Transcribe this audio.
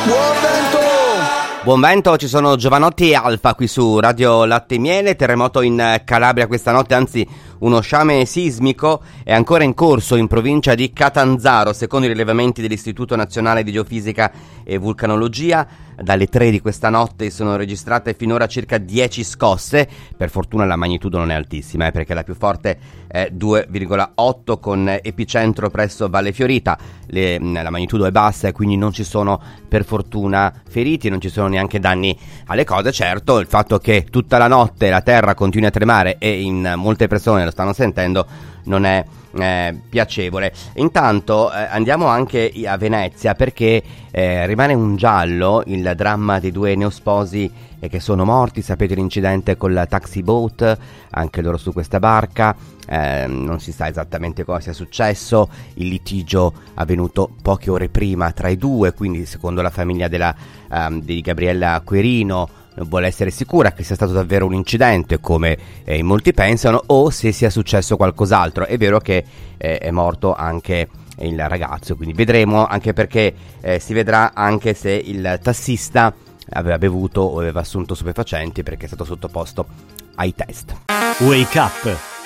buon vento! Buon vento, ci sono Giovanotti e Alfa qui su Radio Latte e Miele. Terremoto in Calabria questa notte, anzi uno sciame sismico è ancora in corso in provincia di Catanzaro. Secondo i rilevamenti dell'Istituto Nazionale di Geofisica e Vulcanologia, dalle 3 di questa notte sono registrate finora circa 10 scosse. Per fortuna la magnitudo non è altissima, perché la più forte è 2,8 con epicentro presso Valle Fiorita. La magnitudo è bassa e quindi non ci sono per fortuna feriti, non ci sono neanche danni alle cose. Certo, il fatto che tutta la notte la terra continui a tremare e in molte persone lo stanno sentendo non è piacevole. Intanto andiamo anche a Venezia, perché rimane un giallo il dramma dei due neosposi che sono morti. Sapete l'incidente con la taxi boat, anche loro su questa barca. Non si sa esattamente cosa sia successo. Il litigio avvenuto poche ore prima tra i due, quindi secondo la famiglia di Gabriella Querino non vuole essere sicura che sia stato davvero un incidente, come in molti pensano, o se sia successo qualcos'altro. È vero che è morto anche il ragazzo, quindi vedremo, anche perché si vedrà anche se il tassista aveva bevuto o aveva assunto stupefacenti, perché è stato sottoposto ai test. Wake Up